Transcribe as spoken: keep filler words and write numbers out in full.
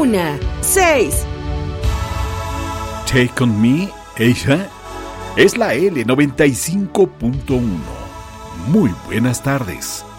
una, seis. Take on Me, ella es la L noventa y cinco punto uno. Muy buenas tardes.